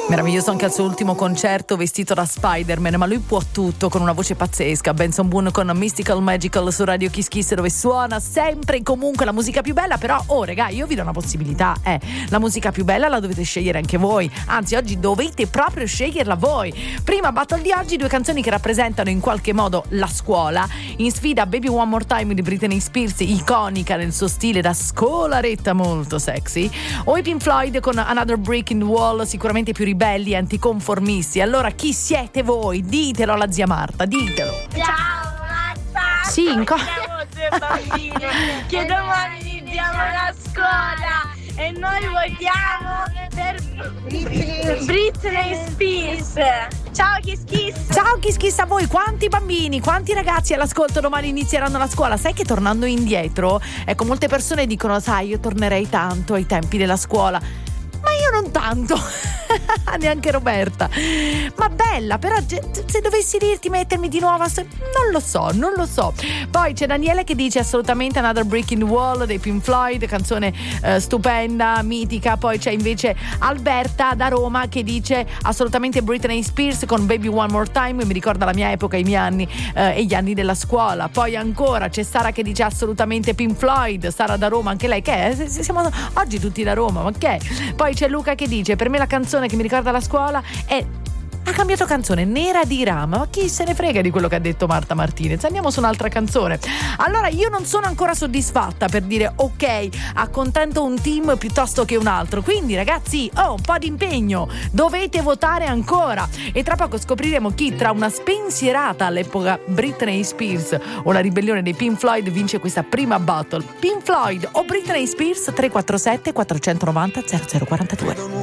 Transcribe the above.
Meraviglioso anche al suo ultimo concerto vestito da Spider-Man, ma lui può tutto, con una voce pazzesca. Benson Boone con Mystical Magical su Radio Kiss Kiss, dove suona sempre e comunque la musica più bella. Però regà, io vi do una possibilità, la musica più bella la dovete scegliere anche voi, anzi oggi dovete proprio sceglierla voi. Prima battle di oggi, 2 canzoni che rappresentano in qualche modo la scuola. In sfida Baby One More Time di Britney Spears, iconica nel suo stile da scolaretta molto sexy, o i Pink Floyd con Another Brick in the Wall, sicuramente più ribelli e anticonformisti. Allora chi siete voi? Ditelo alla zia Marta, ditelo. Ciao Marta! Sì, siamo 2 bambine che domani iniziamo la scuola e noi votiamo per Britney Spears. Ciao Kiss Kiss! Ciao Kiss Kiss a voi. Quanti bambini, quanti ragazzi all'ascolto domani inizieranno la scuola? Sai che tornando indietro, ecco, molte persone dicono: sai, io tornerei tanto ai tempi della scuola. Ma io non tanto. Neanche Roberta. Ma bella, però se dovessi dirti mettermi di nuovo non lo so. Poi c'è Daniele che dice assolutamente Another Brick in the Wall dei Pink Floyd, canzone stupenda, mitica. Poi c'è invece Alberta da Roma che dice assolutamente Britney Spears con Baby One More Time, mi ricorda la mia epoca, i miei anni e gli anni della scuola. Poi ancora c'è Sara che dice assolutamente Pink Floyd. Sara da Roma, anche lei, che è? Siamo oggi tutti da Roma, ma che è? Poi c'è Luca che dice per me la canzone che mi ricorda la scuola è ha cambiato canzone, Nera di Rama. Ma chi se ne frega di quello che ha detto Marta Martinez? Andiamo su un'altra canzone. Allora io non sono ancora soddisfatta per dire ok, accontento un team piuttosto che un altro, quindi ragazzi, un po' di impegno, dovete votare ancora e tra poco scopriremo chi tra una spensierata all'epoca Britney Spears o la ribellione dei Pink Floyd vince questa prima battle. Pink Floyd o Britney Spears? 347 490 0042.